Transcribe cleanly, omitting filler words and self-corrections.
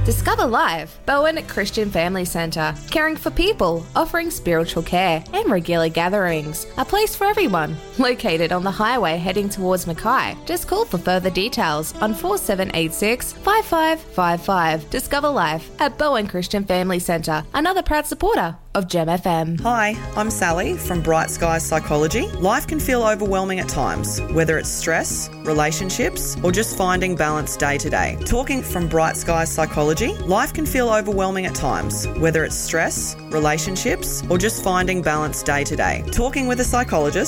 Discover Life, Bowen Christian Family Centre, caring for people, offering spiritual care and regular gatherings. A place for everyone. Located on the highway heading towards Mackay. Just call for further details on 4786 5555. Discover Life at Bowen Christian Family Centre, another proud supporter of Gem FM. Hi, I'm Sally from Bright Skies Psychology. Life can feel overwhelming at times, whether it's stress, relationships, or just finding balance day to day. Talking from Bright Skies Psychology, life can feel overwhelming at times, whether it's stress, relationships, or just finding balance day to day. Talking with a psychologist